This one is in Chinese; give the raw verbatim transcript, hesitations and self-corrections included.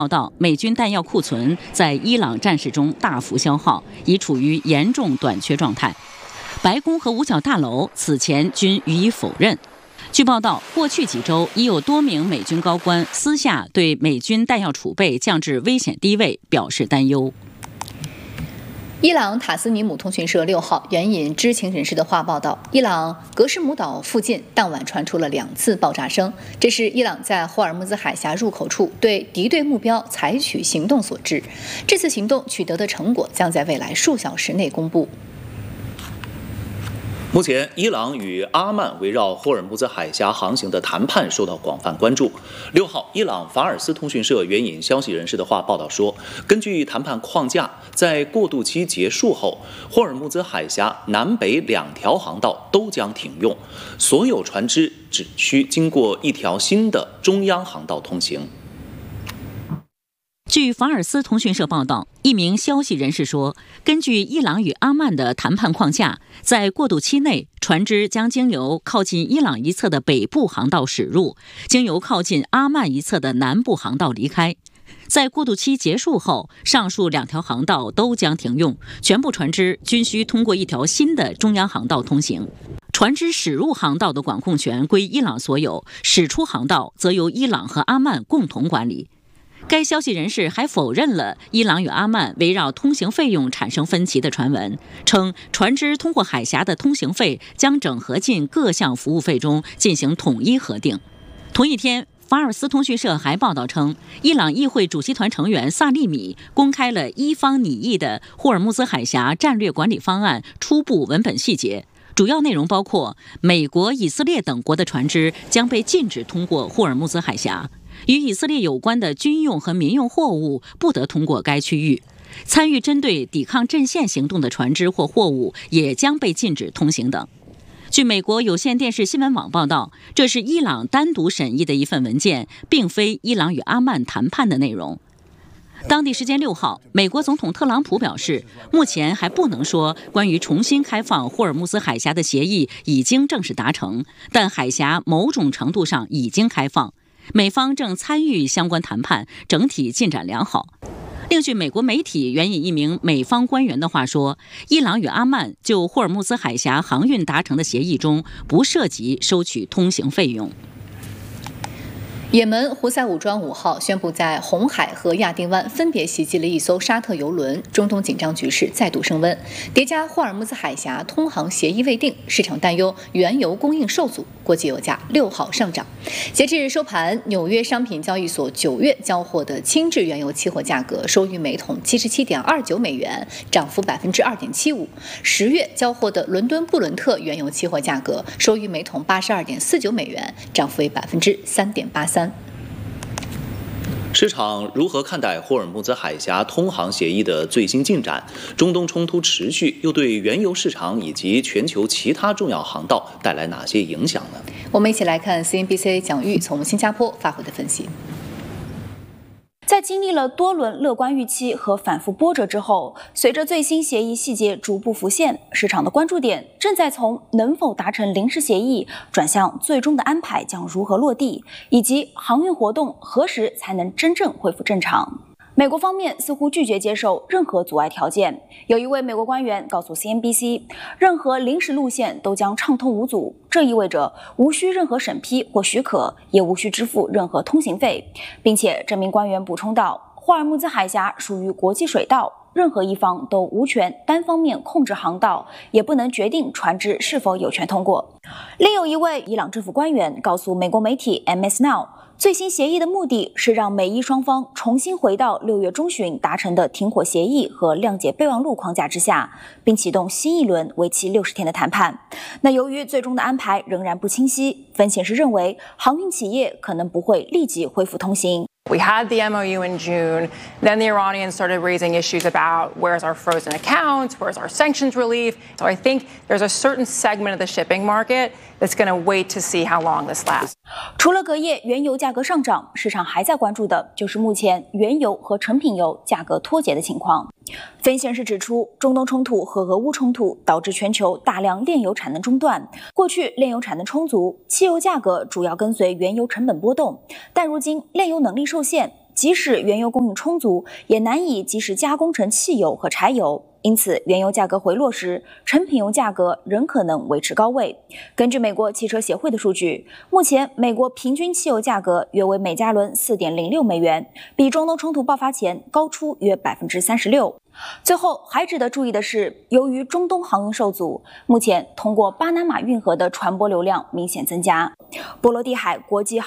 报道，美军弹药库存在伊朗战事中大幅消耗，已处于严重短缺状态。白宫和五角大楼此前均予以否认。据报道，过去几周已有多名美军高官私下对美军弹药储备降至危险低位表示担忧。 伊朗塔斯尼姆通讯社六号援引知情人士的话报道，伊朗格什姆岛附近当晚传出了两次爆炸声，这是伊朗在霍尔木兹海峡入口处对敌对目标采取行动所致。这次行动取得的成果将在未来数小时内公布。 目前，伊朗与阿曼围绕霍尔木兹海峡航行的谈判受到广泛关注。六号，伊朗法尔斯通讯社援引消息人士的话报道说，根据谈判框架，在过渡期结束后，霍尔木兹海峡南北两条航道都将停用，所有船只只需经过一条新的中央航道通行。 据法尔斯通讯社报道，一名消息人士说，根据伊朗与阿曼的谈判框架，在过渡期内，船只将经由靠近伊朗一侧的北部航道驶入，经由靠近阿曼一侧的南部航道离开。在过渡期结束后，上述两条航道都将停用，全部船只均需通过一条新的中央航道通行。船只驶入航道的管控权归伊朗所有，驶出航道则由伊朗和阿曼共同管理。该消息人士还否认了伊朗与阿曼围绕通行费用产生分歧的传闻，称船只通过海峡的通行费将整合进各项服务费中进行统一核定。同一天，法尔斯通讯社还报道称，伊朗议会主席团成员萨利米公开了伊方拟议的霍尔木兹海峡战略管理方案初步文本细节，主要内容包括美国、以色列等国的船只将被禁止通过霍尔木兹海峡，与以色列有关的军用和民用货物不得通过该区域，参与针对抵抗阵线行动的船只或货物也将被禁止通行等。据美国有线电视新闻网报道，这是伊朗单独审议的一份文件，并非伊朗与阿曼谈判的内容。当地时间六号，美国总统特朗普表示，目前还不能说关于重新开放霍尔木兹海峡的协议已经正式达成，但海峡某种程度上已经开放，美方正参与相关谈判，整体进展良好。另据美国媒体援引一名美方官员的话说，伊朗与阿曼就霍尔木兹海峡航运达成的协议中不涉及收取通行费用。 也门胡塞武装五号宣布在红海和亚丁湾分别袭击了一艘沙特油轮，中东紧张局势再度升温。叠加霍尔木兹海峡通航协议未定，市场担忧原油供应受阻，国际油价六号上涨。截至收盘，纽约商品交易所九月交货的轻质原油期货价格收于每桶七十七点二九美元，涨幅百分之二点七五。十月交货的伦敦布伦特原油期货价格收于每桶八十二点四九美元，涨幅为百分之三点八三。 市场如何看待霍尔木兹海峡通航协议的最新进展？中东冲突持续，又对原油市场以及全球其他重要航道带来哪些影响呢？ 我们一起来看 C N B C 蒋玉从新加坡发回的分析。 在经历了多轮乐观预期和反复波折之后，随着最新协议细节逐步浮现，市场的关注点正在从能否达成临时协议转向最终的安排将如何落地，以及航运活动何时才能真正恢复正常。美国方面似乎拒绝接受任何阻碍条件，有一位美国官员告诉 C N B C， 任何临时路线都将畅通无阻，这意味着无需任何审批或许可，也无需支付任何通行费，并且这名官员补充道，霍尔木兹海峡属于国际水道，任何一方都无权单方面控制航道，也不能决定船只是否有权通过。另有一位伊朗政府官员告诉美国媒体 M S Now，最新协议的目的是让美伊双方重新回到六月中旬达成的停火协议和谅解备忘录框架之下，并启动新一轮为期六十天的谈判。那由于最终的安排仍然不清晰，分析师认为航运企业可能不会立即恢复通行。 We had the M O U in June, then the Iranians started raising issues about where's our frozen accounts, where's our sanctions relief. So I think there's a certain segment of the shipping market that's going to wait to see how long this lasts. 除了隔夜原油价格上涨，市场还在关注的就是目前原油和成品油价格脱节的情况。分析人士指出，中东冲突和俄乌冲突导致全球大量炼油产能中断。过去炼油产能充足，汽油价格主要跟随原油成本波动，但如今炼油能力受限， 即使原油供应充足，也难以及时加工成汽油和柴油。因此，原油价格回落时，成品油价格仍可能维持高位。根据美国汽车协会的数据，目前美国平均汽油价格约为每加仑 四点零六美元，比中东冲突爆发前高出约 百分之三十六。最后还值得注意的是，由于中东航运受阻，目前通过巴拿马运河的船舶流量明显增加。波罗的海国际